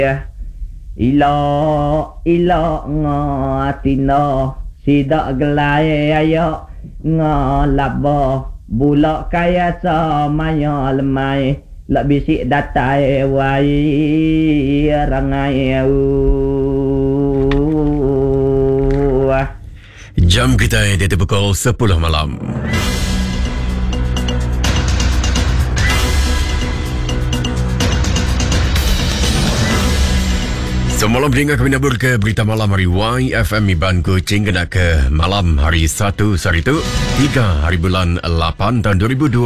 Ilo ngatina sidak gelai ayo ngalabo bulak kaya samaya lemai lak bisik datai wai rangai Jam kita di pukul 10 malam. Semalam hingga kami nabur ke berita malam hari YFM Iban Kuching kena ke malam hari 1 hari itu 3 hari bulan 8 tahun 2026.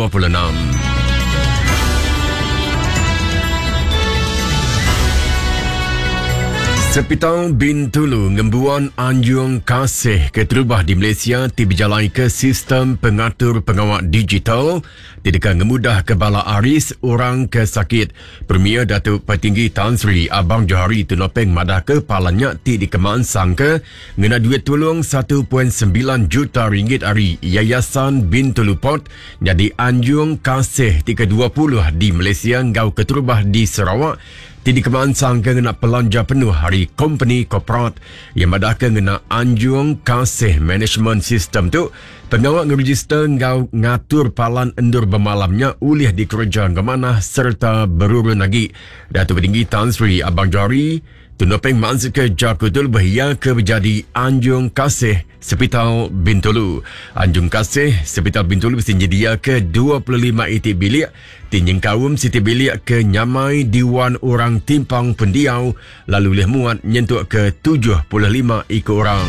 Sepitau Bintulu ngembuan anjung kasih keterubah di Malaysia diberjalai ke sistem pengatur pengawal digital tidak ngemudah kebala aris orang kesakit. Premier Datuk Petinggi Tan Sri Abang Johari Tunopeng madah ke palanya ti di Kemaan Sangka ngena duit tolong 1.9 juta ringgit hari Yayasan Bintulu Port jadi anjung kasih 320 di Malaysia ngau keterubah di Sarawak di Kemaan Sangka ngena pelanja penuh hari company korporat yang madah ke ngena anjung kasih management system tu pengawal ngeregister ngau ngatur palan endur bermalamnya ulih di kerajaan kemanah serta berurun lagi. Datuk Petinggi Tan Sri Abang Johari Tunopeng maksud ke Jakutul bahia ke berjadi anjung kasih Sepitau Bintulu. Anjung kasih Sepitau Bintulu mesti nyedia ke 25 itik bilik tinjeng kaum siti bilik ke nyamai Diwan Orang Timpang Pendiau lalu boleh muat nyentuk ke 75 ikut orang.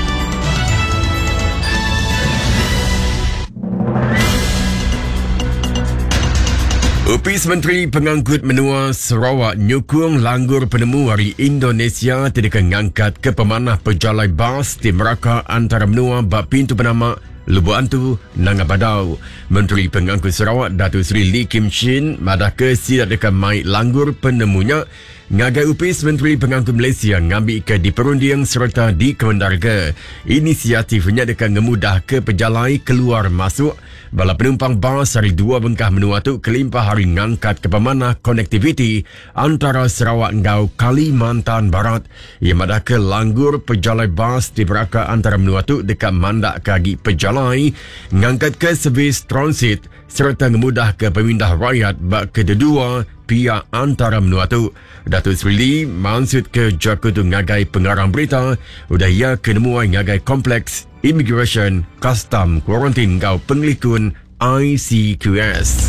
Upis Menteri Pengangkut Menua Sarawak nyukung langgur penemu hari Indonesia tidak ngangkat ke pemanah pejalai bas di Melaka antara menua bak pintu penama Lubu Antu Nangabadau. Menteri Pengangkut Sarawak Datuk Seri Lee Kim Shin madah ke sidak dekat mai langgur penemunya ngagai upis Menteri Pengangkut Malaysia ngambil ke di perunding serta di Kemendarga. Inisiatifnya dekat ngemudah ke pejalai keluar masuk bala penumpang bas hari dua bengkah menua tu kelimpah hari ngangkat ke pemanah konektiviti antara Sarawak ngau Kalimantan Barat. Ia madah ke langgur pejalai bas di Melaka antara menua tu dekat mandak kagi pejalai ngangkat ke servis transit serta ngemudah ke pemindah rakyat bak kedua pihak antara menua tu. Datuk Seri Lee maksud ke Jakutu ngagai pengarang berita udah ia kenemuai ngagai kompleks Immigration, Custom, Quarantine ngau Pengelikun ICQS.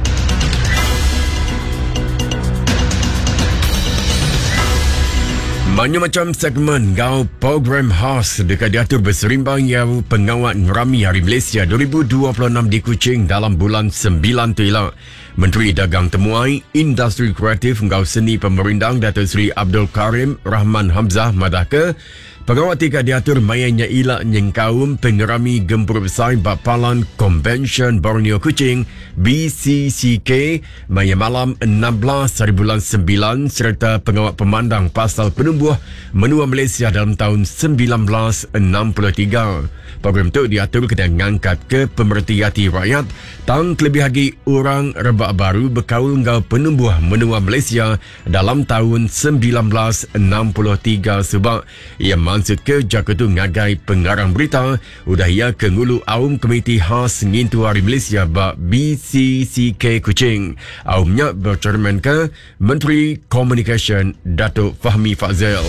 Macam-macam segmen ngau program khas dekat diatur berserimbang yang pengawat ngerami Hari Malaysia 2026 di Kuching dalam bulan 9 tu ialah. Menteri Dagang Temuai, Industri Kreatif ngau Seni Pemerintang Datuk Seri Abdul Karim Rahman Hamzah madah ke pengawat tiga diatur mayanya ilak nyengkaum pengerami gempur besar Bapalan Convention Borneo Kuching BCCK maya malam 16 hari bulan 9 serta pengawat pemandang pasal penumbuh menua Malaysia dalam tahun 1963. Program itu diatur kena ngangkat ke pemerhati hati rakyat tang lebih lagi orang rebak baru berkaul ngau penumbuh menua Malaysia dalam tahun 1963 sebab ia maksud ke Jakutu ngagai pengarang berita udah ia ke ngulu Aum Komiti Khas Ngintu Hari Malaysia bak BCCK Kuching. Aumnya bercermin ke Menteri Communication Datuk Fahmi Fazil.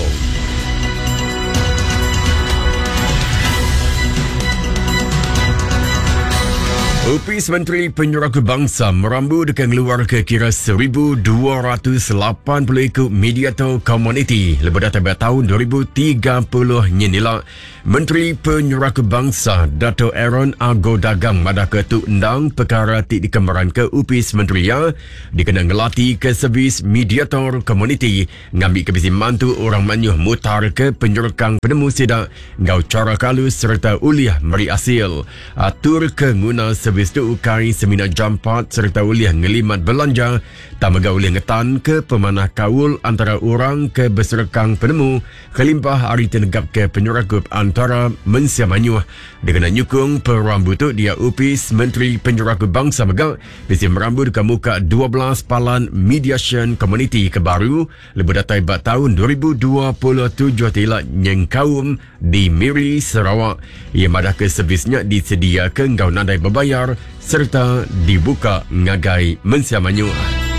Upis Menteri Penyuaraku Bangsa merambu dekat keluar ke kira 1,280 ikut mediator community lepas data tahun 2030 nyenila. Menteri Penyuaraku Bangsa Dato' Aaron Argo Dagang madah ke tu undang perkara ti dikembaran ke Upis Menteri ya dikena ngelatih ke servis mediator community ngambil kebisi mantu orang manyuh mutar ke penyurkang penemu sidak ngau cara kalus serta uliah meri asil atur ke guna servis tu ukai semina jam 4 serta ulih ngelimat belanja tamaga ulih ngetan ke pemanah kaul antara orang ke berserekang penemu kelimpah hari tenegap ke penyurakup antara Mensia Manyuh dengan nyukung perambu tu dia upis Menteri Penyurakup Bangsa Megak bisi merambu dekat muka 12 palan mediation community kebaru lebih datai bat tahun 2027 tilak nyengkaum di Miri Sarawak. Ia madah ke servisnya disediakan kau nadai berbayar serta dibuka ngagai Mensia Manyuh.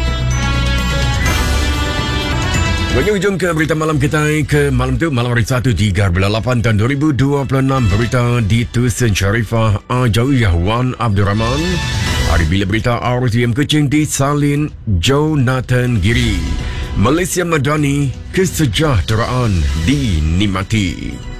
Berhujung ke berita malam kita ke malam tu malam hari 1 3 bulan 8 tahun 2026 berita di Tusen Sharifah Ajawiyah Wan Abdul Rahman. Hari bila berita RTM Kuching di Salin Jonathan Giri. Malaysia Madani, kesejahteraan dinikmati.